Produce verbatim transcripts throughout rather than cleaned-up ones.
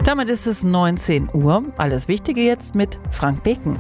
Damit ist es neunzehn Uhr. Alles Wichtige jetzt mit Frank Beken.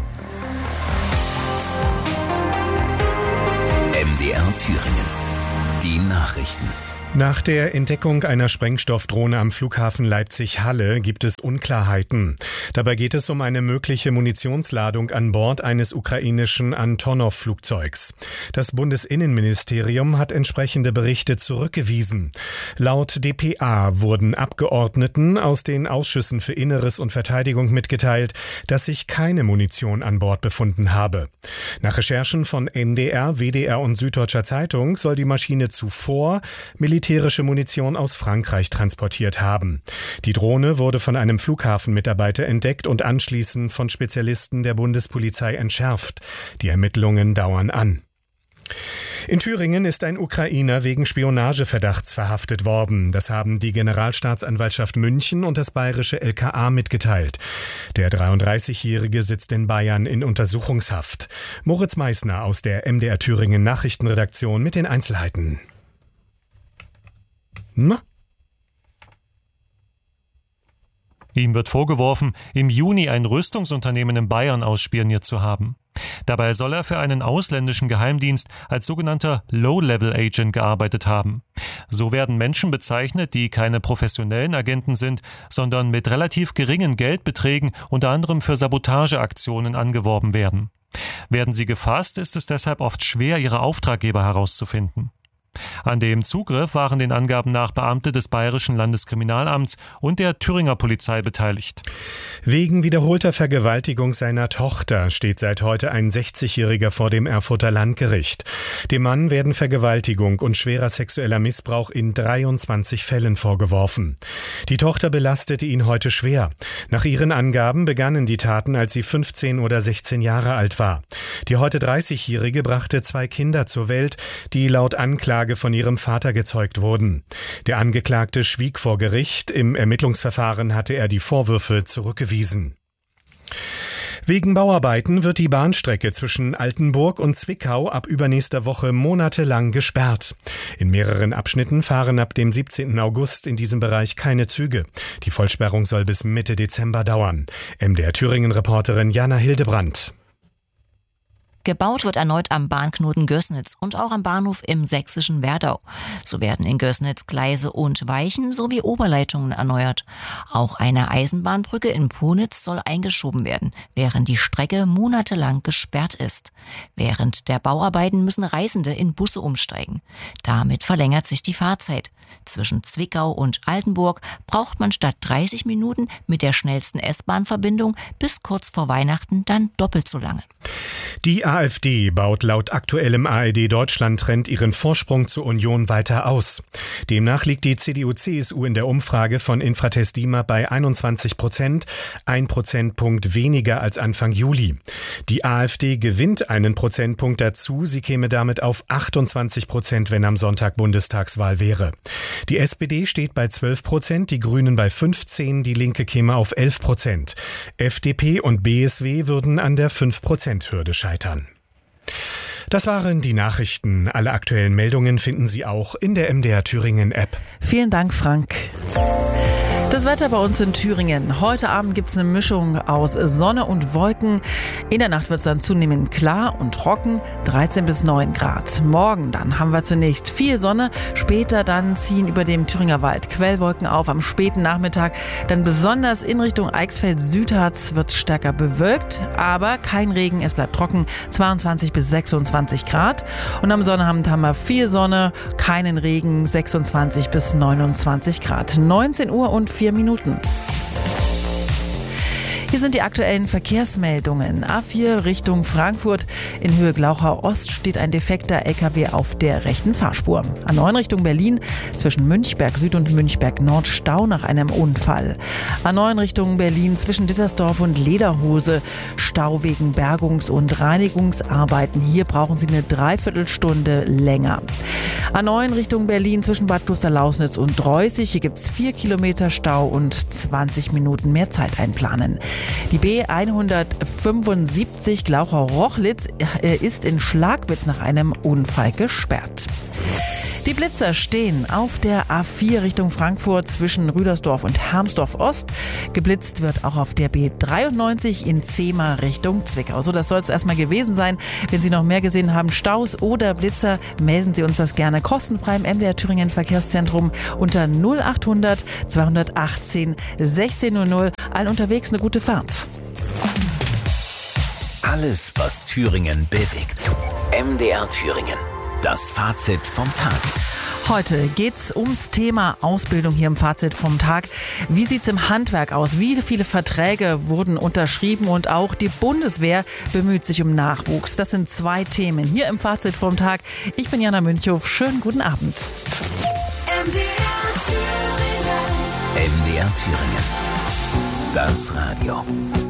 M D R Thüringen. Die Nachrichten. Nach der Entdeckung einer Sprengstoffdrohne am Flughafen Leipzig-Halle gibt es Unklarheiten. Dabei geht es um eine mögliche Munitionsladung an Bord eines ukrainischen Antonov-Flugzeugs. Das Bundesinnenministerium hat entsprechende Berichte zurückgewiesen. Laut D P A wurden Abgeordneten aus den Ausschüssen für Inneres und Verteidigung mitgeteilt, dass sich keine Munition an Bord befunden habe. Nach Recherchen von N D R, W D R und Süddeutscher Zeitung soll die Maschine zuvor militärische Munition aus Frankreich transportiert haben. Die Drohne wurde von einem Flughafenmitarbeiter entdeckt und anschließend von Spezialisten der Bundespolizei entschärft. Die Ermittlungen dauern an. In Thüringen ist ein Ukrainer wegen Spionageverdachts verhaftet worden. Das haben die Generalstaatsanwaltschaft München und das bayerische L K A mitgeteilt. Der dreiunddreißigjährige sitzt in Bayern in Untersuchungshaft. Moritz Meissner aus der M D R Thüringen Nachrichtenredaktion mit den Einzelheiten. Na? Ihm wird vorgeworfen, im Juni ein Rüstungsunternehmen in Bayern ausspioniert zu haben. Dabei soll er für einen ausländischen Geheimdienst als sogenannter Low-Level-Agent gearbeitet haben. So werden Menschen bezeichnet, die keine professionellen Agenten sind, sondern mit relativ geringen Geldbeträgen unter anderem für Sabotageaktionen angeworben werden. Werden sie gefasst, ist es deshalb oft schwer, ihre Auftraggeber herauszufinden. An dem Zugriff waren den Angaben nach Beamte des Bayerischen Landeskriminalamts und der Thüringer Polizei beteiligt. Wegen wiederholter Vergewaltigung seiner Tochter steht seit heute ein sechzigjähriger vor dem Erfurter Landgericht. Dem Mann werden Vergewaltigung und schwerer sexueller Missbrauch in dreiundzwanzig Fällen vorgeworfen. Die Tochter belastete ihn heute schwer. Nach ihren Angaben begannen die Taten, als sie fünfzehn oder sechzehn Jahre alt war. Die heute dreißigjährige brachte zwei Kinder zur Welt, die laut Anklage von ihrem Vater gezeugt wurden. Der Angeklagte schwieg vor Gericht. Im Ermittlungsverfahren hatte er die Vorwürfe zurückgewiesen. Wegen Bauarbeiten wird die Bahnstrecke zwischen Altenburg und Zwickau ab übernächster Woche monatelang gesperrt. In mehreren Abschnitten fahren ab dem siebzehnten August in diesem Bereich keine Züge. Die Vollsperrung soll bis Mitte Dezember dauern. M D R Thüringen-Reporterin Jana Hildebrandt. Gebaut wird erneut am Bahnknoten Gößnitz und auch am Bahnhof im sächsischen Werdau. So werden in Gößnitz Gleise und Weichen sowie Oberleitungen erneuert. Auch eine Eisenbahnbrücke in Ponitz soll eingeschoben werden, während die Strecke monatelang gesperrt ist. Während der Bauarbeiten müssen Reisende in Busse umsteigen. Damit verlängert sich die Fahrzeit. Zwischen Zwickau und Altenburg braucht man statt dreißig Minuten mit der schnellsten S-Bahn-Verbindung bis kurz vor Weihnachten dann doppelt so lange. Die AfD baut laut aktuellem A R D-Deutschland-Trend ihren Vorsprung zur Union weiter aus. Demnach liegt die C D U C S U in der Umfrage von Infratest DIMAP bei einundzwanzig Prozent, ein Prozentpunkt weniger als Anfang Juli. Die AfD gewinnt einen Prozentpunkt dazu, sie käme damit auf achtundzwanzig Prozent, wenn am Sonntag Bundestagswahl wäre. Die S P D steht bei zwölf Prozent, die Grünen bei fünfzehn, die Linke käme auf elf Prozent. F D P und B S W würden an der fünf Prozent Hürde scheitern. Das waren die Nachrichten. Alle aktuellen Meldungen finden Sie auch in der M D R Thüringen App. Vielen Dank, Frank. Das Wetter bei uns in Thüringen. Heute Abend gibt es eine Mischung aus Sonne und Wolken. In der Nacht wird es dann zunehmend klar und trocken, dreizehn bis neun Grad. Morgen dann haben wir zunächst viel Sonne, später dann ziehen über dem Thüringer Wald Quellwolken auf. Am späten Nachmittag dann besonders in Richtung Eichsfeld-Südharz wird es stärker bewölkt, aber kein Regen, es bleibt trocken, zweiundzwanzig bis sechsundzwanzig Grad. Und am Sonnabend haben wir viel Sonne, keinen Regen, sechsundzwanzig bis neunundzwanzig Grad. neunzehn Uhr und vier Minuten. Hier sind die aktuellen Verkehrsmeldungen. A vier Richtung Frankfurt. In Höhe Glauchau Ost steht ein defekter L K W auf der rechten Fahrspur. A neun Richtung Berlin. Zwischen Münchberg Süd und Münchberg Nord Stau nach einem Unfall. A neun Richtung Berlin zwischen Dittersdorf und Lederhose. Stau wegen Bergungs- und Reinigungsarbeiten. Hier brauchen Sie eine Dreiviertelstunde länger. A neun Richtung Berlin zwischen Bad Klosterlausnitz und Dreußig. Hier gibt es vier Kilometer Stau und zwanzig Minuten mehr Zeit einplanen. Die B hundertfünfundsiebzig Glauchau-Rochlitz ist in Schlagwitz nach einem Unfall gesperrt. Die Blitzer stehen auf der A vier Richtung Frankfurt zwischen Rüdersdorf und Hermsdorf Ost. Geblitzt wird auch auf der B dreiundneunzig in Zehma Richtung Zwickau. So, das soll es erstmal gewesen sein. Wenn Sie noch mehr gesehen haben, Staus oder Blitzer, melden Sie uns das gerne kostenfrei im M D R Thüringen Verkehrszentrum unter null achthundert zweihundertachtzehn sechzehnhundert. Allen unterwegs eine gute Fahrt. Alles, was Thüringen bewegt. M D R Thüringen. Das Fazit vom Tag. Heute geht's ums Thema Ausbildung hier im Fazit vom Tag. Wie sieht's im Handwerk aus? Wie viele Verträge wurden unterschrieben? Und auch die Bundeswehr bemüht sich um Nachwuchs. Das sind zwei Themen hier im Fazit vom Tag. Ich bin Jana Münchow. Schönen guten Abend. M D R Thüringen. M D R Thüringen. Das Radio.